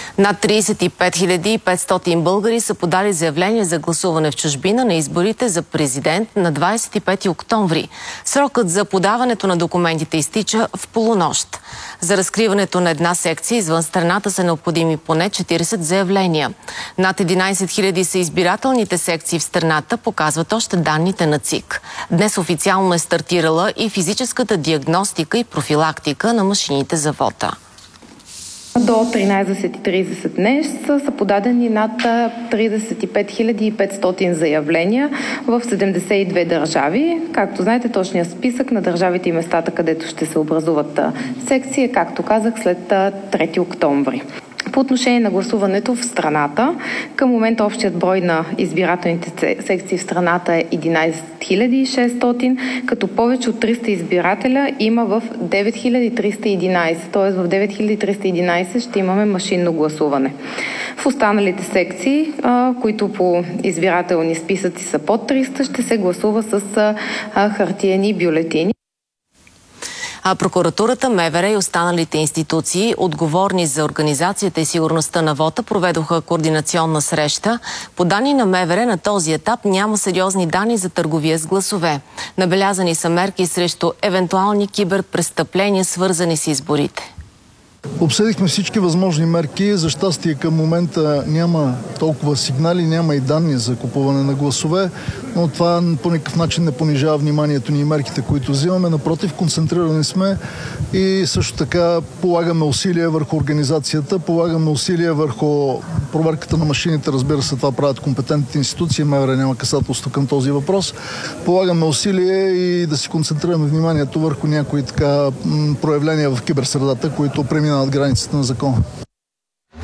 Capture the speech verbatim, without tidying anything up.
Над тридесет и пет хиляди и петстотин българи са подали заявление за гласуване в чужбина на изборите за президент на двадесет и пети октомври. Срокът за подаването на документите изтича в полунощ. За разкриването на една секция извън страната са необходими поне четиридесет заявления. Над единадесет хиляди са избирателните секции в страната, показват още данните на ЦИК. Днес официално е стартирала и физическата диагностика и профилактика на машините за вота. До тринадесет и тридесет днес са подадени над тридесет и пет хиляди и петстотин заявления в седемдесет и две държави. Както знаете, точният списък на държавите и местата, където ще се образуват секции, както казах, след трети октомври. По отношение на гласуването в страната, към момента общият брой на избирателните секции в страната е единадесет хиляди и шестстотин, като повече от триста избирателя има в девет хиляди триста и единадесет, т.е. в девет хиляди триста и единадесет ще имаме машинно гласуване. В останалите секции, които по избирателни списъци са под триста, ще се гласува с хартиени бюлетини. А прокуратурата, МВР и останалите институции, отговорни за организацията и сигурността на вота, проведоха координационна среща. По данни на МВР на този етап няма сериозни данни за търговия с гласове. Набелязани са мерки срещу евентуални киберпрестъпления, свързани с изборите. Обсъдихме всички възможни мерки. За щастие към момента няма толкова сигнали, няма и данни за купуване на гласове, но това по никакъв начин не понижава вниманието ни и мерките, които взимаме. Напротив, концентрирани сме и също така полагаме усилия върху организацията, полагаме усилия върху проверката на машините. Разбира се, това правят компетентните институции, МВР няма касателство към този въпрос. Полагаме усилия и да си концентрираме вниманието върху някои така проявления в киберсредата, които преминават границите на закона.